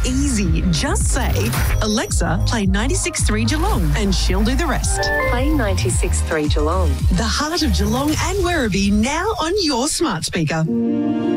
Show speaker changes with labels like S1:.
S1: easy. Just say, Alexa, play 96.3 Geelong, and she'll do the rest.
S2: Play 96.3 Geelong.
S1: The heart of Geelong and Werribee now on your smart speaker.